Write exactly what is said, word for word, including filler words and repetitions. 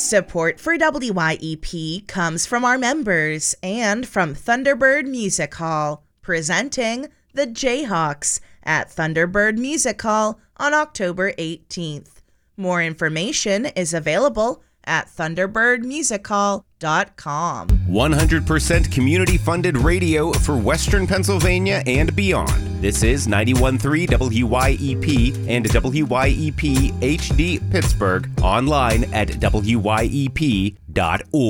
Support for W Y E P comes from our members and from Thunderbird Music Hall, presenting the Jayhawks at Thunderbird Music Hall on October eighteenth. More information is available at thunderbird music hall dot com. one hundred percent community-funded radio for Western Pennsylvania and beyond. This is ninety-one point three W Y E P and W Y E P H D Pittsburgh, online at W Y E P dot org.